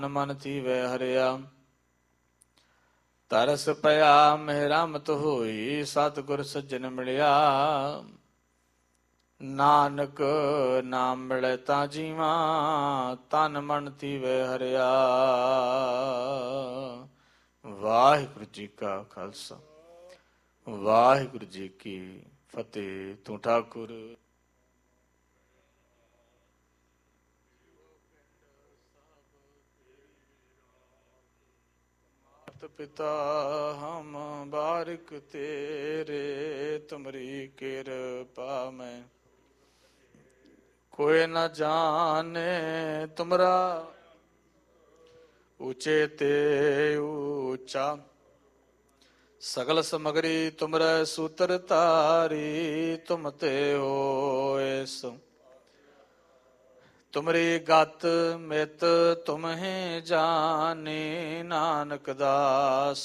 ਮਨ ਥੀਵੈ ਹਰਿਆ। ਤਰਸ ਪਿਆ ਮਿਹਰਮਤ ਹੋਈ, ਸਤਿਗੁਰ ਸੱਜਣ ਮਿਲਿਆ। ਨਾਨਕ ਨਾਮ ਮਿਲੈ ਤਾਂ ਜੀਵਾ, ਤਨ ਮਨ ਥੀਵੈ ਹਰਿਆ। ਵਾਹਿਗੁਰੂ ਜੀ ਕਾ ਖਾਲਸਾ, ਵਾਹਿਗੁਰੂ ਜੀ ਕੀ ਫਤਿਹ। ਤੂੰ ਠਾਕੁਰ ਪਿਤਾ ਹਮ ਬਾਰਿਕ ਤੇਰੇ, ਤੁਮਰੀ ਕਿਰਪਾ ਮੈਂ ਕੋਈ ਨ ਜਾਣੇ। ਤੁਮਰਾ ਉੱਚੇ ਤੇ ਉੱਚਾ, ਸਗਲ ਸਮਗਰੀ ਤੁਮਰੇ ਸੂਤਰ ਤਾਰੀ। ਤੁਮ ਤੇ ਹੋਏ ਸੋ ਤੁਮਰੀ ਗਤ ਮਿਤ ਤੁਮਹਿ ਜਾਣੀ। ਨਾਨਕ ਦਾਸ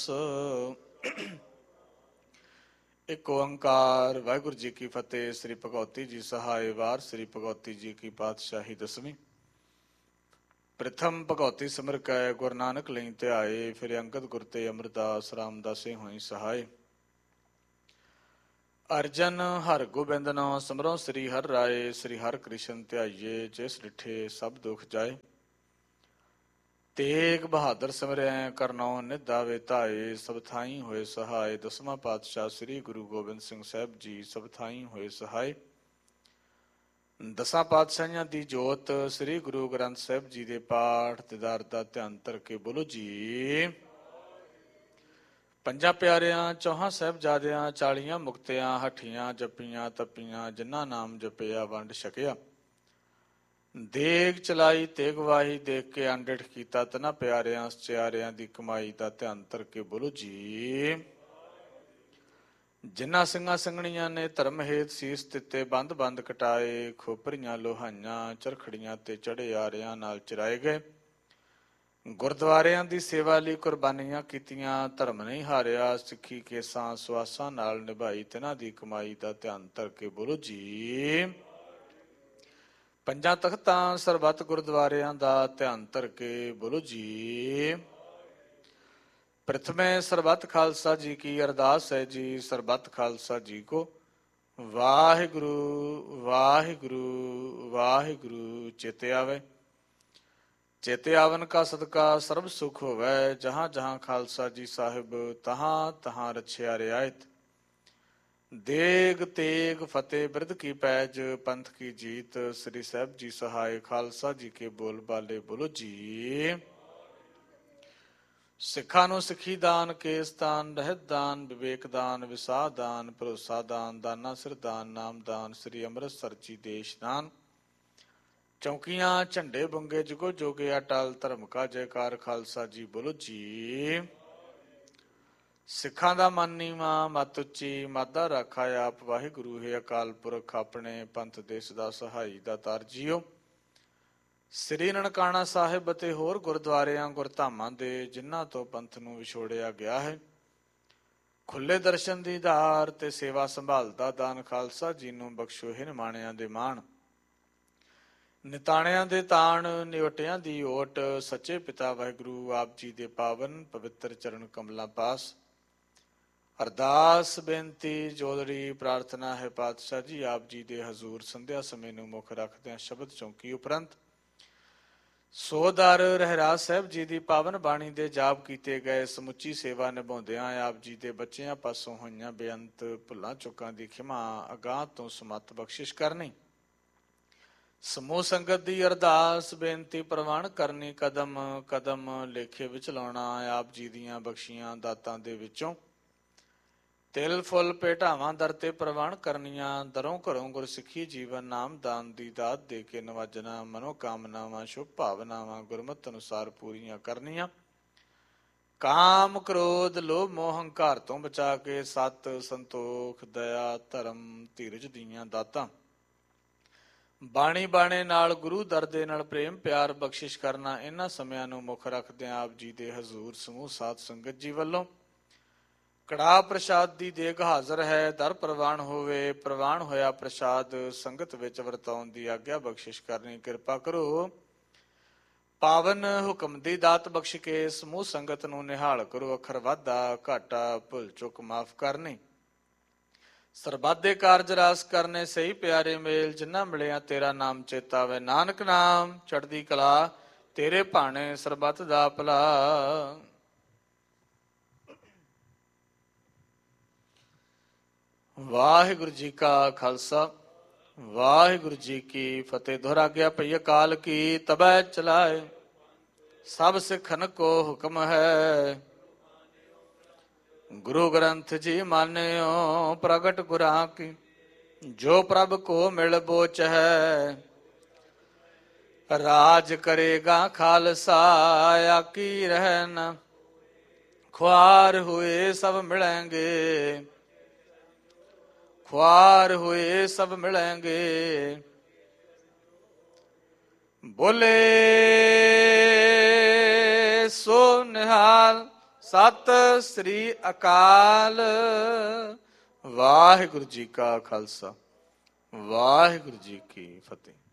ਇੱਕ ਓੰਕਾਰ ਵਾਹਿਗੁਰੂ ਜੀ ਕੀ ਫਤਿਹ। ਸ੍ਰੀ ਭਗਉਤੀ ਜੀ ਸਹਾਇ ਵਾਰ। ਸ੍ਰੀ ਭਗਉਤੀ ਜੀ ਕੀ ਪਾਤਸ਼ਾਹੀ ਦਸਵੀਂ। ਪ੍ਰਥਮ ਭਗਉਤੀ ਸਿਮਰ ਕੈ ਗੁਰੂ ਨਾਨਕ ਲਈ ਧਿਆਏ। ਫਿਰ ਅੰਗਦ ਗੁਰ ਤੇ ਅਮਰਦਾਸ ਰਾਮਦਾਸੇ ਹੋਈ ਸਹਾਇ। ਅਰਜਨ ਹਰਿ ਗੋਬਿੰਦ ਨਾਮ ਸਿਮਰੋ ਸ੍ਰੀ ਹਰਿ ਰਾਏ। ਸ੍ਰੀ ਹਰਿ ਕ੍ਰਿਸ਼ਨ ਧਿਆਈਏ, ਜਿਸ ਡਿਠੇ ਸਭ ਦੁਖ ਜਾਏ। ਤੇਗ ਬਹਾਦਰ ਸਿਮਰੈ ਕਰਨਉ ਨਿਧਾ ਵੇ ਧਾਏ। ਸਭ ਥਾਈ ਹੋਏ ਸਹਾਇ। ਦਸਵਾਂ ਪਾਤਸ਼ਾਹ ਸ੍ਰੀ ਗੁਰੂ ਗੋਬਿੰਦ ਸਿੰਘ ਸਾਹਿਬ ਜੀ ਸਭ ਥਾਈ ਹੋਏ ਸਹਾਇ। ਦਸਾਂ ਪਾਤਸ਼ਾਹੀਆਂ ਦੀ ਜੋਤ ਸ੍ਰੀ ਗੁਰੂ ਗ੍ਰੰਥ ਸਾਹਿਬ ਜੀ ਦੇ ਪਾਠ ਦੀਦਾਰ ਦਾ ਧਿਆਨ ਧਰ ਕੇ ਬੋਲੋ ਜੀ। ਪੰਜਾਂ ਪਿਆਰਿਆਂ, ਚੌਹਾਂ ਸਾਹਿਬਜ਼ਾਦਿਆਂ, 40 ਮੁਕਤਿਆਂ, ਹੱਠੀਆਂ ਜੱਪੀਆਂ ਤੱਪੀਆਂ, ਜਿਨ੍ਹਾਂ ਨਾਮ ਜਪਿਆ ਵੰਡ ਛਕਿਆ। ਦੇਗ ਚਲਾਈ ਤੇਗ ਵਾਹੀ, ਦੇਖ ਕੇ ਅੰਡਿਠ ਕੀਤਾ ਤਨਾ ਪਿਆਰਿਆਂ। ਸਚਿਆਰਿਆਂ ਦੀ ਕਮਾਈ ਦਾ ਧਿਆਨ ਧਰ ਕੇ ਬੋਲੋ ਜੀ। ਜਿਨ੍ਹਾਂ ਸਿੰਘਾਂ ਸਿੰਘਣੀਆਂ ਨੇ ਧਰਮ ਹੇਤ ਸੀਸ ਦਿੱਤੇ, ਬੰਦ ਬੰਦ ਕਟਾਏ। ਖੋਪਰੀਆਂ ਲੋਹਾਈਆਂ ਚਰਖੜੀਆਂ ਤੇ ਚੜੇ ਆਰਿਆਂ ਨਾਲ ਚਰਾਏ ਗਏ। ਗੁਰਦੁਆਰਿਆਂ ਦੀ ਸੇਵਾ ਲਈ ਕੁਰਬਾਨੀਆਂ ਕੀਤੀਆਂ, ਧਰਮ ਨਹੀਂ ਹਾਰਿਆ। ਸਿੱਖੀ ਕੇਸਾਂ ਸਵਾਸਾਂ ਨਾਲ ਨਿਭਾਈ, ਤਿਨਾਂ ਦੀ ਕਮਾਈ ਦਾ ਧਿਆਨ ਧਰ ਕੇ ਬੋਲੋ ਜੀ। ਪੰਜਾਂ ਤਖਤਾਂ ਸਰਬੱਤ ਗੁਰਦੁਆਰਿਆਂ ਦਾ ਧਿਆਨ ਧਰ ਕੇ ਬੋਲੋ ਜੀ। ਪ੍ਰਥਮੇ ਸਰਬੱਤ ਖਾਲਸਾ ਜੀ ਕੀ ਅਰਦਾਸ ਹੈ ਜੀ। ਸਰਬੱਤ ਖਾਲਸਾ ਜੀ ਕੋ ਵਾਹਿਗੁਰੂ ਵਾਹਿਗੁਰੂ ਵਾਹਿਗੁਰੂ। ਚੇਤੇ ਆਵੇ, ਚੇਤੇ ਆਵਨ ਕਾ ਸਦਕਾ ਸਰਬ ਸੁਖ ਹੋਵੈ। ਜਹਾਂ ਜਹਾਂ ਖਾਲਸਾ ਜੀ ਸਾਹਿਬ, ਤਹਾਂ ਤਹਾਂ ਰਛਿਆ ਰਿਆਇਤ। ਦੇਗ ਤੇਗ ਫਤਿਹ ਬਿਰਧ ਕੀ ਪੈਜ, ਪੰਥ ਕੀ ਜੀਤ। ਸ੍ਰੀ ਸਾਹਿਬ ਜੀ ਸਹਾਇ। ਖਾਲਸਾ ਜੀ ਕੇ ਬੋਲ ਬਾਲੇ ਬੋਲੋ ਜੀ। ਸਿੱਖਾਂ ਨੂੰ ਸਿੱਖੀ ਦਾਨ, ਕੇਸ ਦਾਨ, ਰਹਿਤ ਦਾਨ, ਵਿਵੇਕ ਦਾਨ, ਵਿਸਾਹ ਦਾਨ, ਭਰੋਸਾ ਦਾਨ, ਦਾਨਾ ਸਿਰ ਦਾਨ, ਨਾਮ ਦਾਨ, ਸ੍ਰੀ ਅੰਮ੍ਰਿਤਸਰ ਜੀ ਦੇਸ਼ ਦਾਨ। ਚੌਕੀਆਂ ਝੰਡੇ ਬੰਗੇ ਜੁਗੋ ਜੋਗੇ ਅਟਲ, ਧਰਮ ਕਾ ਜੈਕਾਰ। ਖਾਲਸਾ ਜੀ ਬੋਲੋ ਜੀ। ਸਿੱਖਾਂ ਦਾ ਮਨ ਨੀਵਾਂ, ਮੱਤ ਉੱਚੀ, ਮਾਦਾ ਰਾਖਾ ਆਪ। ਵਾਹਿਗੁਰੂ ਹੈ ਅਕਾਲ ਪੁਰਖ, ਆਪਣੇ ਪੰਥ ਦੇਸ਼ ਦਾ ਸਹਾਈ ਦਾਤਾਰ ਜੀਓ। ਸ੍ਰੀ ਨਨਕਾਣਾ ਸਾਹਿਬ ਅਤੇ ਹੋਰ ਗੁਰਦੁਆਰਿਆਂ ਗੁਰਧਾਮਾਂ ਦੇ, ਜਿਨ੍ਹਾਂ ਤੋਂ ਪੰਥ ਨੂੰ ਵਿਛੋੜਿਆ ਗਿਆ ਹੈ, ਖੁੱਲੇ ਦਰਸ਼ਨ ਦੀ ਧਾਰ ਤੇ ਸੇਵਾ ਸੰਭਾਲ ਦਾ ਦਾਨ। ਖਾਲਸਾ ਜੀ ਨੂੰ ਬਖਸ਼ੋ ਹੈ ਨਿਮਾਣਿਆਂ ਦੇ ਮਾਣ, ਨਿਤਾਣਿਆਂ ਦੇ ਤਾਣ, ਨਿਵਟਿਆਂ ਦੀ ਓਟ। ਸੱਚੇ ਪਿਤਾ ਵਾਹਿਗੁਰੂ ਆਪ ਜੀ ਦੇ ਪਾਵਨ ਪਵਿੱਤਰ ਚਰਨ ਕਮਲਾਂ ਪਾਸ ਅਰਦਾਸ ਬੇਨਤੀ ਜੋਦੜੀ ਪ੍ਰਾਰਥਨਾ ਹੈ। ਪਾਤਸ਼ਾਹ ਜੀ ਆਪ ਜੀ ਦੇ ਹਜ਼ੂਰ ਸੰਧਿਆ ਸਮੇਂ ਨੂੰ ਮੁੱਖ ਰੱਖਦਿਆਂ ਸ਼ਬਦ ਚੌਂਕੀ ਉਪਰੰਤ ਸੋਦਰ ਰਹਿਰਾਸ ਸਾਹਿਬ ਜੀ ਦੀ ਪਾਵਨ ਬਾਣੀ ਦੇ ਜਾਪ ਕੀਤੇ ਗਏ। ਸਮੁੱਚੀ ਸੇਵਾ ਨਿਭਾਉਂਦਿਆਂ ਆਪ ਜੀ ਦੇ ਬੱਚਿਆਂ ਪਾਸੋਂ ਹੋਈਆਂ ਬੇਅੰਤ ਭੁੱਲਾਂ ਚੁੱਕਾਂ ਦੀ ਖਿਮਾ, ਅਗਾਂਹ ਤੋਂ ਸਮੱਤ ਬਖਸ਼ਿਸ਼ ਕਰਨੀ। ਸਮੂਹ ਸੰਗਤ ਦੀ ਅਰਦਾਸ ਬੇਨਤੀ ਪ੍ਰਵਾਨ ਕਰਨੀ। ਕਦਮ ਕਦਮ ਲੇਖੇ ਵਿੱਚ ਲਾਉਣਾ। ਆਪ ਜੀ ਦੀਆਂ ਬਖਸ਼ੀਆਂ ਦਾਤਾਂ ਦੇ ਵਿੱਚੋਂ ਤਿਲ ਫੁੱਲ ਭੇਟਾਵਾਂ ਦਰ ਤੇ ਪ੍ਰਵਾਨ ਕਰਨੀਆਂ। ਦਰੋਂ ਘਰੋਂ ਗੁਰਸਿੱਖੀ ਜੀਵਨ ਨਾਮ ਦਾਨ ਦੀ ਦਾਤ ਦੇ ਕੇ ਨਵਾਜਣਾ। ਮਨੋ ਕਾਮਨਾਵਾਂ ਸ਼ੁਭ ਭਾਵਨਾਵਾਂ ਗੁਰਮਤਿ ਅਨੁਸਾਰ ਪੂਰੀਆਂ ਕਰਨੀਆਂ। ਕਾਮ ਕ੍ਰੋਧ ਲੋਭ ਮੋਹ ਹੰਕਾਰ ਤੋਂ ਬਚਾ ਕੇ ਸਤ ਸੰਤੋਖ ਦਇਆ ਧਰਮ ਧੀਰਜ ਦੀਆਂ ਦਾਤਾਂ ਬਾਣੀ ਬਾਣੇ ਨਾਲ ਗੁਰੂ ਦਰ ਦੇ ਨਾਲ ਪ੍ਰੇਮ ਪਿਆਰ ਬਖਸ਼ਿਸ਼ ਕਰਨਾ। ਇਹਨਾਂ ਸਮਿਆਂ ਨੂੰ ਮੁੱਖ ਰੱਖਦਿਆਂ ਆਪ ਜੀ ਦੇ ਹਜ਼ੂਰ ਸਮੂਹ ਸਾਧ ਸੰਗਤ ਜੀ ਵੱਲੋਂ ਕੜਾਹ ਪ੍ਰਸ਼ਾਦ ਦੀ ਦੇਗ ਹਾਜ਼ਰ ਹੈ। ਦਰ ਪ੍ਰਵਾਨ ਹੋਵੇ। ਪ੍ਰਵਾਨ ਹੋਇਆ ਪ੍ਰਸ਼ਾਦ ਸੰਗਤ ਵਿੱਚ ਵਰਤਾਉਣ ਦੀ ਆਗਿਆ ਬਖਸ਼ਿਸ਼ ਕਰਨੀ। ਕਿਰਪਾ ਕਰੋ ਪਾਵਨ ਹੁਕਮ ਦੀ ਦਾਤ ਬਖਸ਼ ਕੇ ਸਮੂਹ ਸੰਗਤ ਨੂੰ ਨਿਹਾਲ ਕਰੋ। ਅੱਖਰ ਵਾਧਾ ਘਾਟਾ ਭੁੱਲ ਚੁੱਕ ਮਾਫ ਕਰਨੀ। ਸਰਬੱਤ ਦੇ ਕਾਰਜ ਰਾਸ ਕਰਨੇ ਸਹੀ ਪਿਆਰੇ ਮੇਲ। ਜਿਨ੍ਹਾਂ ਮਿਲਿਆ ਤੇਰਾ ਨਾਮ ਚੇਤਾਵੇ। ਨਾਨਕ ਨਾਮ ਚੜ੍ਹਦੀ ਕਲਾ ਤੇਰੇ ਭਾਣੇ ਸਰਬੱਤ ਦਾ ਭਲਾ। ਵਾਹਿਗੁਰੂ ਜੀ ਕਾ ਖਾਲਸਾ ਵਾਹਿਗੁਰੂ ਜੀ ਕੀ ਫਤਿਹ। ਦੁਹਰਾਗਿਆ ਪਈ ਅਕਾਲ ਕੀ ਤਬੈ ਚਲਾਏ। ਸਭ ਸਿੱਖਨ ਕੋ ਹੁਕਮ ਹੈ। ਗੁਰੂ ਗ੍ਰੰਥ ਜੀ ਮਾਨਿਓ ਪ੍ਰਗਟ ਗੁਰਾਂ ਕੀ। ਜੋ ਪ੍ਰਭ ਕੋ ਮਿਲ ਬੋਚ ਹੈ। ਰਾਜ ਕਰੇਗਾ ਖਾਲਸਾ ਆਕੀ ਰਹਿਨ। ਖੁਆਰ ਹੋਏ ਸਭ ਮਿਲੈਂਗੇ। ਖੁਆਰ ਹੋਏ ਸਭ ਮਿਲੈਂਗੇ। ਬੋਲੇ ਸੋ ਨਿਹਾਲ ਸਤਿ ਸ੍ਰੀ ਅਕਾਲ। ਵਾਹਿਗੁਰੂ ਜੀ ਕਾ ਖਾਲਸਾ ਵਾਹਿਗੁਰੂ ਜੀ ਕੀ ਫਤਿਹ।